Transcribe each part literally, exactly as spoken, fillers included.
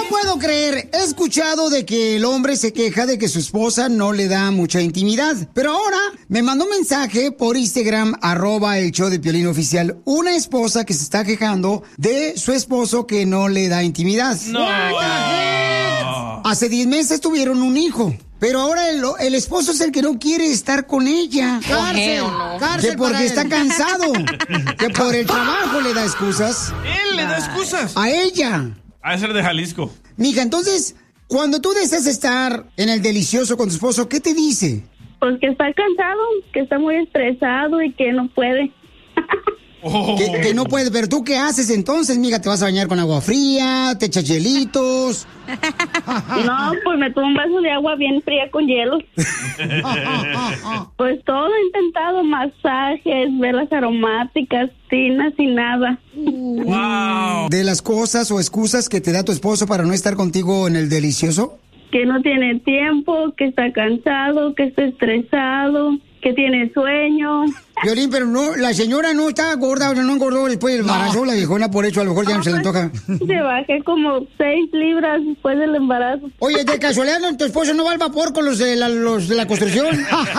puedo creer, he escuchado de que el hombre se queja de que su esposa no le da mucha intimidad, pero ahora me mandó un mensaje por Instagram, arroba el show de Piolín oficial, una esposa que se está quejando de su esposo que no le da intimidad. No. Hace diez meses tuvieron un hijo. Pero ahora el, el esposo es el que no quiere estar con ella. Cárcel, no. Que porque está cansado. Que por el trabajo le da excusas. Él le da excusas. A ella. A ser de Jalisco. Mija, entonces, cuando tú deseas estar en el delicioso con tu esposo, ¿qué te dice? Pues que está cansado, que está muy estresado y que no puede. Oh. Que, que no puede, pero ¿tú qué haces entonces, mija? ¿Te vas a bañar con agua fría? ¿Te echas hielitos? No, pues me tomo un vaso de agua bien fría con hielo. Pues todo he intentado, masajes, velas aromáticas, tinas y nada. Wow. ¿De las cosas o excusas que te da tu esposo para no estar contigo en el delicioso? Que no tiene tiempo, que está cansado, que está estresado, que tiene sueño. Violín, pero no, la señora no está gorda, no engordó después del embarazo, la viejona, por eso a lo mejor ya no, no se le antoja. Se bajé como seis libras después del embarazo. Oye, de casualidad, ¿tu esposo no va al vapor con los de la, los de la construcción?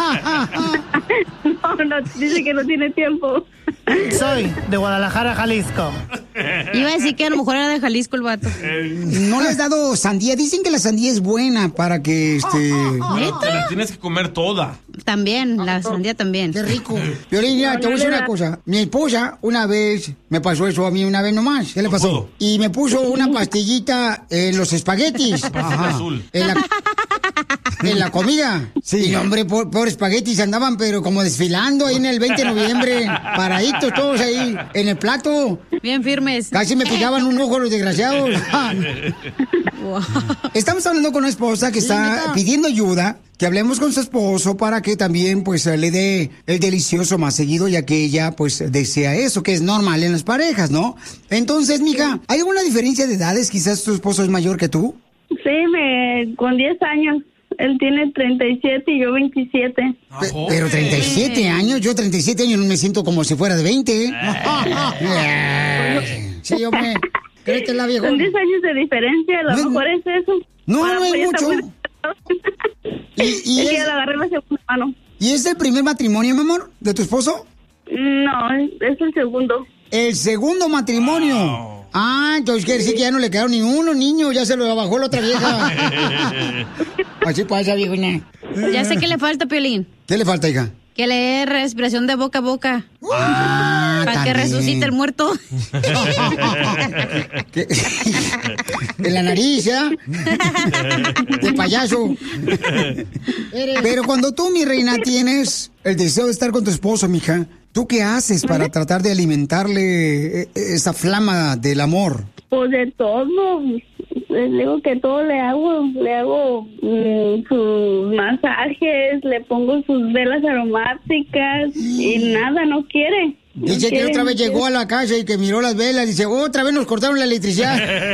No, no, dice que no tiene tiempo. Soy de Guadalajara, Jalisco. Iba a decir que a lo mejor era de Jalisco el vato. ¿No le has dado sandía? Dicen que la sandía es buena para que, este... Te la tienes que comer toda. También, la sandía también. Qué rico. Violín, mira, te voy a decir una cosa. Mi esposa una vez me pasó eso a mí una vez nomás. ¿Qué le pasó? Y me puso una pastillita en los espaguetis. Ajá. Azul. En la, en la comida. Sí. Y hombre, por, por espaguetis andaban, pero como desfilando ahí en el veinte de noviembre. Paraditos todos ahí en el plato. Bien firmes. Casi me picaban un ojo los desgraciados. Wow. Estamos hablando con una esposa que está pidiendo ayuda, que hablemos con su esposo para que también pues le dé el delicioso más seguido, ya que ella pues desea eso, que es normal en las parejas, ¿no? Entonces, mija, ¿hay alguna diferencia de edades? Quizás tu esposo es mayor que tú. Sí, me con diez años. Él tiene treinta y siete y yo veintisiete. Pe- pero treinta y siete años, yo treinta y siete años no me siento como si fuera de veinte. Sí, yo me... Créete la vieja. Son diez años de diferencia, a lo no, mejor es eso. No, Ahora, no es pues, mucho. muy... ¿Y, y es que es, ya la agarré la segunda mano. ¿Y es el primer matrimonio, mi amor, de tu esposo? No, es, es el segundo. El segundo matrimonio. Wow. Ah, entonces quiere decir que ya no le quedaron ni uno, niño, ya se lo bajó la otra vieja. Así pasa, viejona. Ya sé que le falta, Piolín. ¿Qué le falta, hija? Que le dé respiración de boca a boca. Ah, para que resucite el muerto. En la nariz, ¿ya? De payaso. Pero cuando tú, mi reina, tienes el deseo de estar con tu esposo, mija, ¿tú qué haces para tratar de alimentarle esa flama del amor? Pues de todo. Les digo que todo le hago. Le hago mmm, sus masajes, le pongo sus velas aromáticas y nada, no quiere. No Dice quiere, que otra vez no llegó a la casa y que miró las velas. Dice, otra vez nos cortaron la electricidad.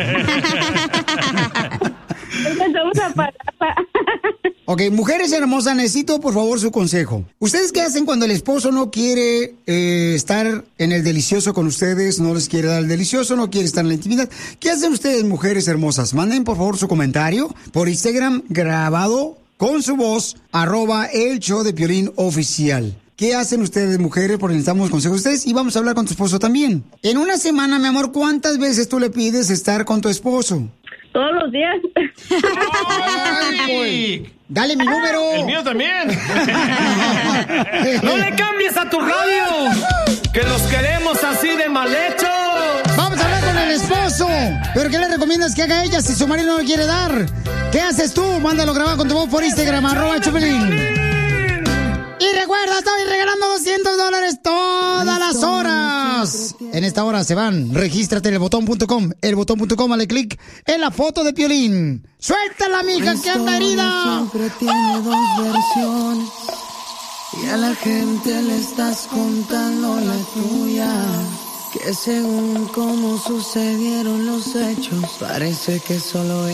Empezamos a pagar. Ok, mujeres hermosas, necesito por favor su consejo. ¿Ustedes qué hacen cuando el esposo no quiere eh, estar en el delicioso con ustedes, no les quiere dar el delicioso, no quiere estar en la intimidad? ¿Qué hacen ustedes, mujeres hermosas? Manden por favor su comentario por Instagram grabado con su voz, arroba el show de Piolín oficial. ¿Qué hacen ustedes, mujeres? Porque necesitamos consejos de ustedes y vamos a hablar con tu esposo también. En una semana, mi amor, ¿cuántas veces tú le pides estar con tu esposo? Todos los días. ¡Ay! Dale mi número. El mío también. ¡No le cambies a tu radio! ¡Que los queremos así de mal hecho! Vamos a hablar con el esposo. ¿Pero qué le recomiendas que haga ella si su marido no le quiere dar? ¿Qué haces tú? Mándalo grabado con tu voz por Instagram, arroba Chupelín. Y recuerda, estoy regalando doscientos dólares todas las horas. En esta hora se van. Regístrate en el botón punto com. El botón punto com, dale clic en la foto de Piolín. ¡Suéltala, mija, que anda herida! Siempre tiene dos versiones. Y a la gente le estás contando la tuya. Que según cómo sucedieron los hechos, parece que solo